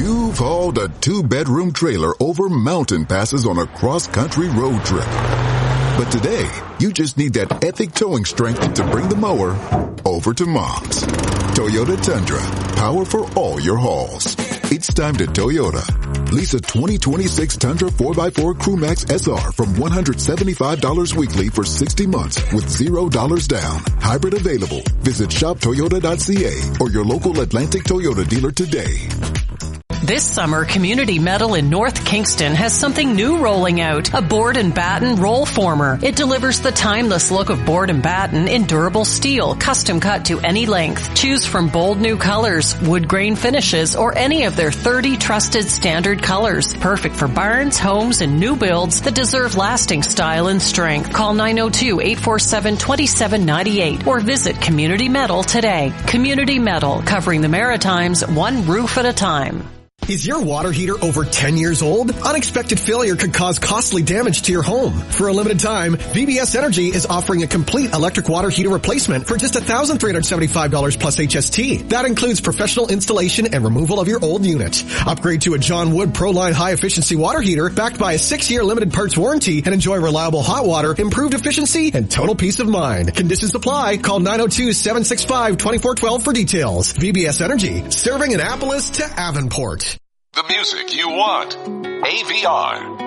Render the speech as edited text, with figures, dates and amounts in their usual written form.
You've hauled a 2-bedroom trailer over mountain passes on a cross-country road trip. But today, you just need that epic towing strength to bring the mower over to Mom's. Toyota Tundra, power for all your hauls. It's time to Toyota. Lease a 2026 Tundra 4x4 CrewMax SR from $175 weekly for 60 months with $0 down. Hybrid available. Visit shoptoyota.ca or your local Atlantic Toyota dealer today. This summer, Community Metal in North Kingston has something new rolling out, a board and batten roll former. It delivers the timeless look of board and batten in durable steel, custom cut to any length. Choose from bold new colors, wood grain finishes, or any of their 30 trusted standard colors. Perfect for barns, homes, and new builds that deserve lasting style and strength. Call 902-847-2798 or visit Community Metal today. Community Metal, covering the Maritimes one roof at a time. Is your water heater over 10 years old? Unexpected failure could cause costly damage to your home. For a limited time, VBS Energy is offering a complete electric water heater replacement for just $1,375 plus HST. That includes professional installation and removal of your old unit. Upgrade to a John Wood ProLine high-efficiency water heater backed by a 6-year limited parts warranty and enjoy reliable hot water, improved efficiency, and total peace of mind. Conditions apply. Call 902-765-2412 for details. VBS Energy, serving Annapolis to Avonport. The music you want. AVR.